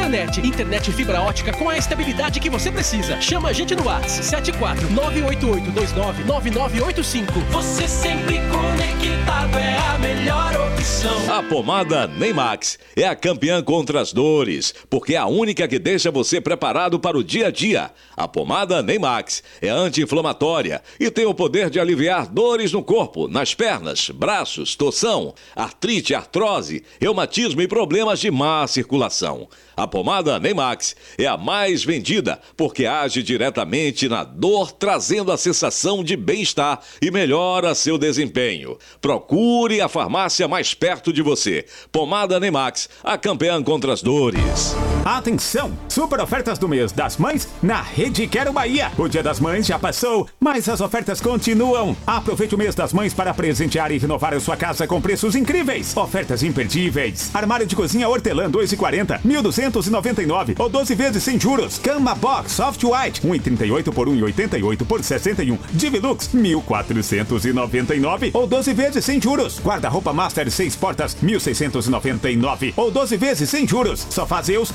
Ultranet, internet fibra ótica com a estabilidade que você precisa. Chama a gente no WhatsApp 74988299985. Você sempre conectado é a melhor opção. A pomada Neymax é a campeã contra as dores, porque é a única que deixa você preparado para o dia a dia. A pomada Neymax é anti-inflamatória e tem o poder de aliviar dores no corpo, nas pernas, braços, torção, artrite, artrose, reumatismo e problemas de má circulação. A pomada Neymax é a mais vendida porque age diretamente na dor, trazendo a sensação de bem-estar e melhora seu desempenho. Procure a farmácia mais perto de você. Pomada Neymax, a campeã contra as dores. Atenção! Super ofertas do mês das mães na Rede Quero Bahia. O Dia das Mães já passou, mas as ofertas continuam. Aproveite o mês das mães para presentear e renovar a sua casa com preços incríveis. Ofertas imperdíveis. Armário de cozinha Hortelã 2,40, 1.299 ou 12 vezes sem juros. Cama Box Soft White 1,38 por 1,88 por 61. Divilux 1.499 ou 12 vezes sem juros. Guarda-roupa Master 6 portas 1.699 ou 12 vezes sem juros. Sofá Zeus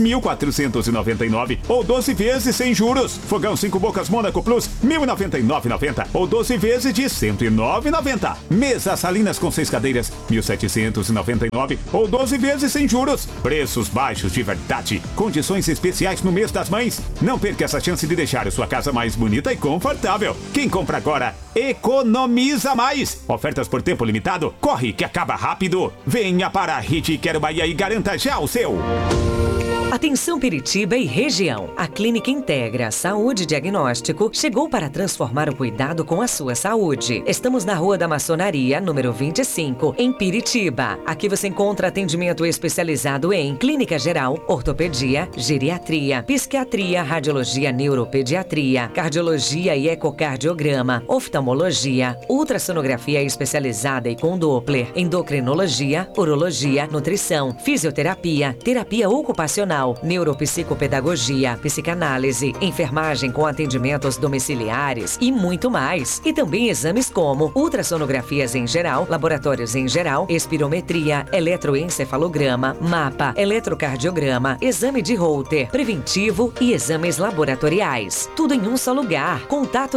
2.499 ou 12 vezes sem juros. Fogão 5 bocas Mônaco Plus 1.099,90 ou 12 vezes de 109,90. Mesas salinas com 6 cadeiras 1.799 ou 12 vezes sem juros. Preços baixos de verdade. Condições especiais no mês das mães. Não perca essa chance de deixar a sua casa mais bonita e confortável. Quem compra agora economiza mais. Ofertas por tempo limitado. Corre que acaba rápido. Venha para a Rede Quero Bahia e garanta já o seu. Atenção Piritiba e região. A Clínica Integra Saúde Diagnóstico chegou para transformar o cuidado com a sua saúde. Estamos na Rua da Maçonaria, número 25, em Piritiba. Aqui você encontra atendimento especializado em clínica geral, ortopedia, geriatria, psiquiatria, radiologia, neuropediatria, cardiologia e ecocardiograma, oftalmologia, ultrassonografia especializada e com Doppler, endocrinologia, urologia, nutrição, fisioterapia, terapia ocupacional, neuropsicopedagogia, psicanálise, enfermagem com atendimentos domiciliares e muito mais. E também exames como ultrassonografias em geral, laboratórios em geral, espirometria, eletroencefalograma, mapa, eletrocardiograma, exame de Holter, preventivo e exames laboratoriais. Tudo em um só lugar. Contato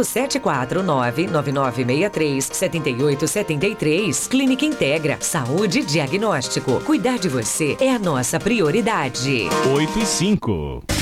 749-9963-7873. Clínica Integra Saúde Diagnóstico. Cuidar de você é a nossa prioridade. 8 e 5.